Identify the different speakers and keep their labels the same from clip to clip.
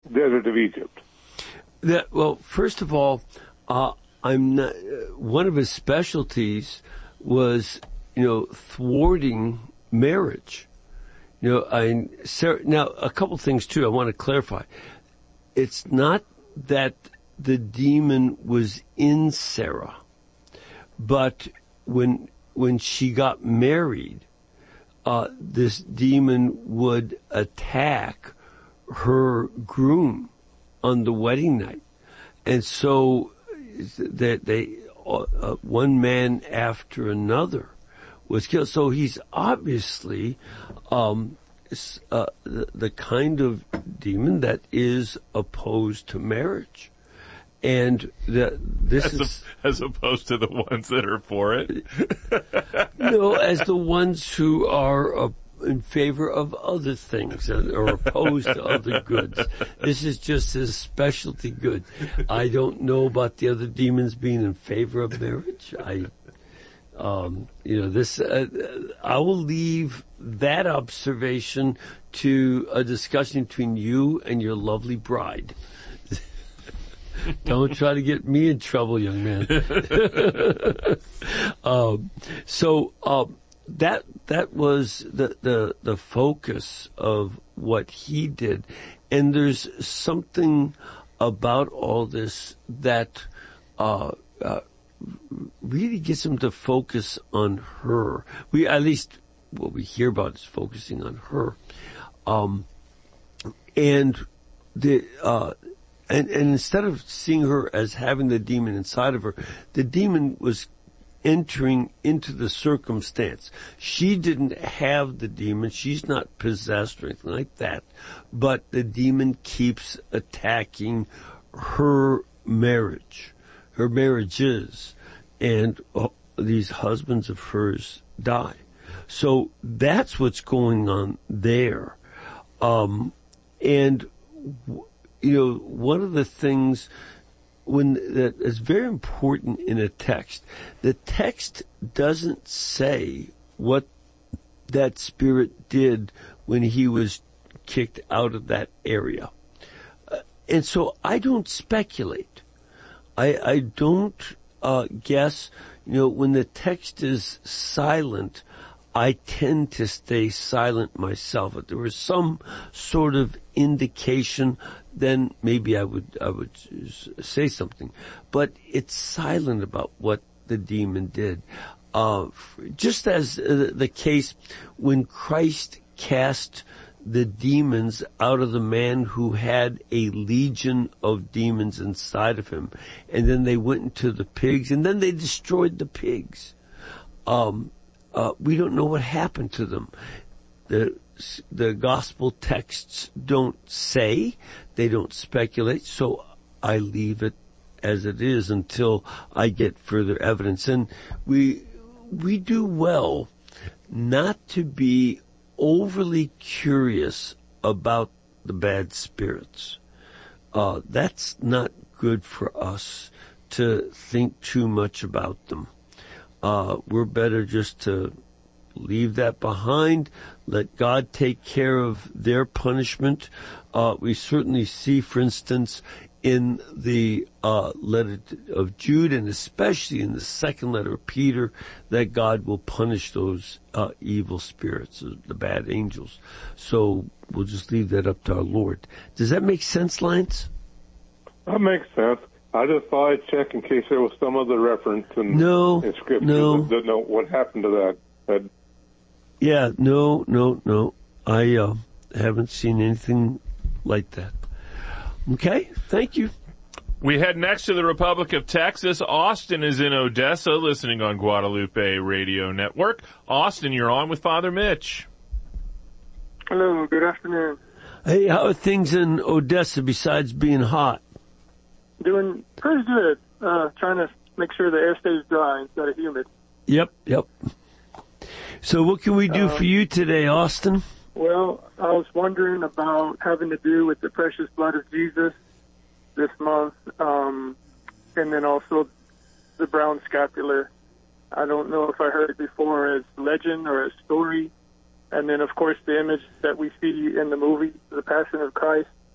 Speaker 1: desert of Egypt?
Speaker 2: Well, first of all, I'm not. One of his specialties was, thwarting marriage. Now a couple things too. I want to clarify. It's not that the demon was in Sarah, but when she got married, this demon would attack her groom on the wedding night, and so that one man after another was killed. So he's obviously the kind of demon that is opposed to marriage. And
Speaker 3: as opposed to the ones that are for it?
Speaker 2: No, as the ones who are in favor of other things or opposed to other goods. This is just his specialty good. I don't know about the other demons being in favor of marriage. I will leave that observation to a discussion between you and your lovely bride. Don't try to get me in trouble, young man. That was the focus of what he did. And there's something about all this that really gets him to focus on her. At least what we hear about is focusing on her. And instead of seeing her as having the demon inside of her, the demon was entering into the circumstance. She didn't have the demon. She's not possessed or anything like that. But the demon keeps attacking her marriage, her marriages, and these husbands of hers die. So that's what's going on there. One of the things that is very important in a text, the text doesn't say what that spirit did when he was kicked out of that area. And so I don't speculate. I don't guess. When the text is silent, I tend to stay silent myself. If there was some sort of indication, then maybe I would say something. But it's silent about what the demon did. Just as the case when Christ cast the demons out of the man who had a legion of demons inside of him, and then they went into the pigs, and then they destroyed the pigs. We don't know what happened to them. The gospel texts don't say, they don't speculate, so I leave it as it is until I get further evidence. And we do well not to be overly curious about the bad spirits. That's not good for us to think too much about them. We're better just to leave that behind, let God take care of their punishment. We certainly see, for instance, in the letter of Jude, and especially in the second letter of Peter, that God will punish those evil spirits, the bad angels. So we'll just leave that up to our Lord. Does that make sense, Lance?
Speaker 1: That makes sense. I just thought I'd check in case there was some other reference in Scripture that know what happened to that.
Speaker 2: Yeah, no. I haven't seen anything like that. Okay, thank you.
Speaker 3: We head next to the Republic of Texas. Austin is in Odessa, listening on Guadalupe Radio Network. Austin, you're on with Father Mitch.
Speaker 4: Hello, good afternoon.
Speaker 2: Hey, how are things in Odessa besides being hot?
Speaker 4: Doing pretty good. Trying to make sure the air stays dry instead of humid.
Speaker 2: Yep. So what can we do for you today, Austin?
Speaker 4: Well, I was wondering about having to do with the precious blood of Jesus this month, and then also the brown scapular. I don't know if I heard it before as legend or as story. And then, of course, the image that we see in the movie, The Passion of Christ.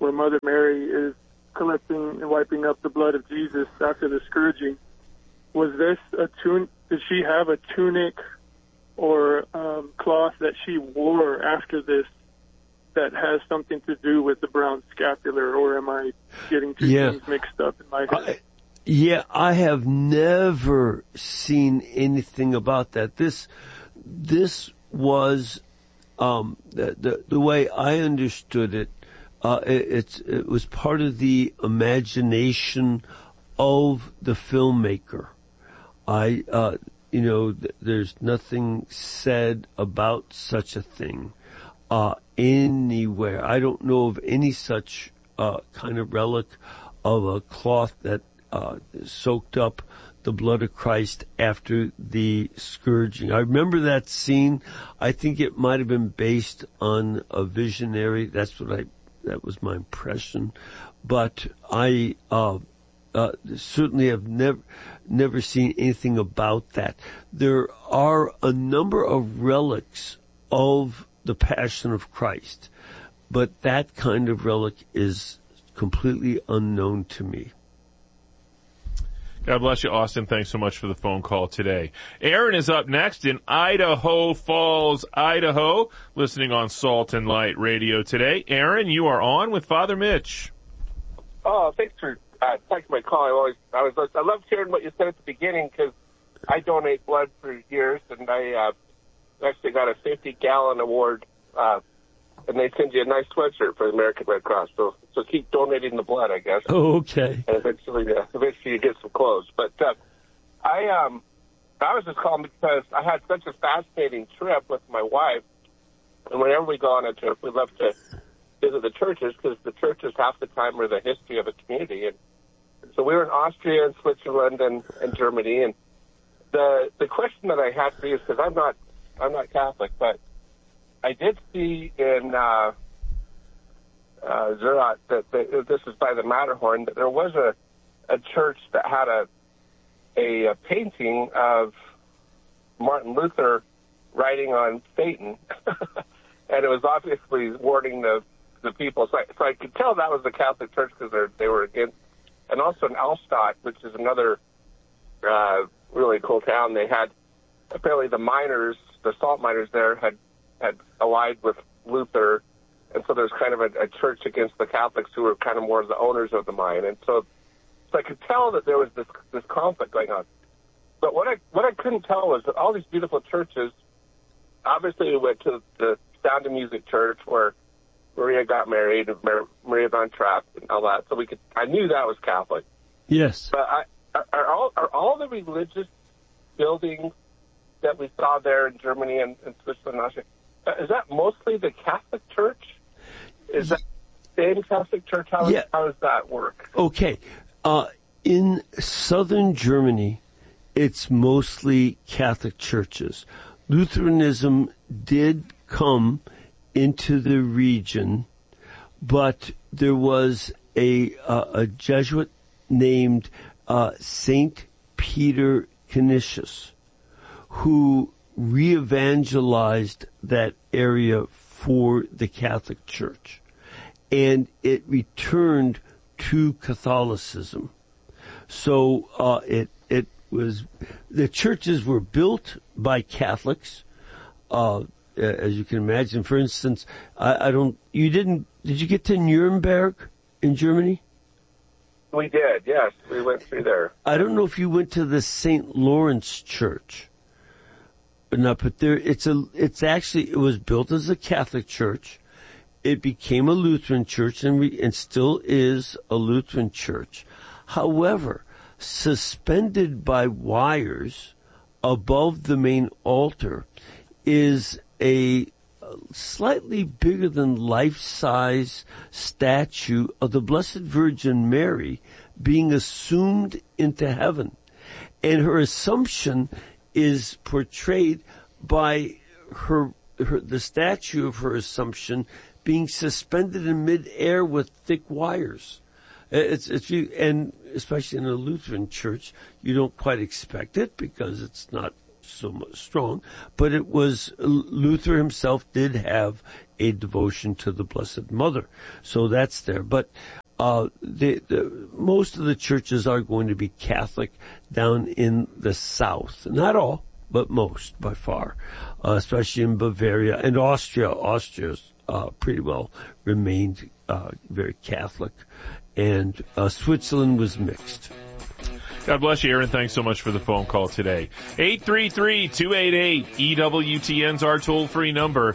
Speaker 4: where Mother Mary is collecting and wiping up the blood of Jesus after the scourging. Was this did she have a tunic or cloth that she wore after this that has something to do with the brown scapular, or am I getting two things mixed up in my head?
Speaker 2: I have never seen anything about that. This was the way I understood it. It was part of the imagination of the filmmaker. There's nothing said about such a thing anywhere. I don't know of any such kind of relic of a cloth that soaked up the blood of Christ after the scourging. I remember that scene. I think it might have been based on a visionary. That was my impression. But I certainly have never seen anything about that. There are a number of relics of the Passion of Christ, but that kind of relic is completely unknown to me.
Speaker 3: God bless you, Austin. Thanks so much for the phone call today. Aaron is up next in Idaho Falls, Idaho, listening on Salt and Light Radio today. Aaron, you are on with Father Mitch.
Speaker 5: Oh, thanks for taking my call. I loved hearing what you said at the beginning, because I donate blood for years, and I actually got a 50-gallon award, and they send you a nice sweatshirt for the American Red Cross. So keep donating the blood, I guess.
Speaker 2: Oh, okay.
Speaker 5: And eventually you get some clothes. But I was just calling because I had such a fascinating trip with my wife, and whenever we go on a trip, we love to visit the churches, because the churches half the time are the history of a community. And so we were in Austria and Switzerland and Germany, and the question that I had for you is, because I'm not Catholic, but I did see in Zurich that this is by the Matterhorn, that there was a church that had a painting of Martin Luther writing on Satan, and it was obviously warning the people. So I could tell that was the Catholic Church, because they were against. And also in Alstadt, which is another really cool town, they had apparently the salt miners there had allied with Luther, and so there's kind of a church against the Catholics who were kind of more the owners of the mine, and so I could tell that there was this conflict going on. But what I couldn't tell was that all these beautiful churches. Obviously, we went to the Sound of Music Church where Maria got married, Maria von Trapp, and all that. So I knew that was Catholic.
Speaker 2: Yes.
Speaker 5: But are all the religious buildings that we saw there in Germany and Switzerland and Austria, is that mostly the Catholic Church? Is that the same Catholic Church? How does that work?
Speaker 2: Okay. In southern Germany, it's mostly Catholic churches. Lutheranism did come into the region, but there was a Jesuit named Saint Peter Canisius who re-evangelized that area for the Catholic Church, and it returned to Catholicism. So it was, the churches were built by Catholics. As you can imagine, for instance, did you get to Nuremberg in Germany?
Speaker 5: We did, yes. We went through there.
Speaker 2: I don't know if you went to the St. Lawrence Church or not, but it was built as a Catholic church. It became a Lutheran church and still is a Lutheran church. However, suspended by wires above the main altar is a slightly bigger than life-size statue of the Blessed Virgin Mary being assumed into heaven. And her assumption is portrayed by the statue of her assumption being suspended in mid-air with thick wires. And especially in a Lutheran church, you don't quite expect it because it's not so much strong, but it was, Luther himself did have a devotion to the Blessed Mother. So that's there. But most of the churches are going to be Catholic down in the south. Not all, but most by far, especially in Bavaria and Austria. Austria's pretty well remained very Catholic, and Switzerland was mixed.
Speaker 3: God bless you, Aaron. Thanks so much for the phone call today. 833-288-EWTN's our toll-free number.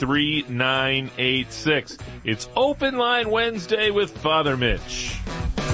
Speaker 3: 833-288-3986. It's Open Line Wednesday with Father Mitch.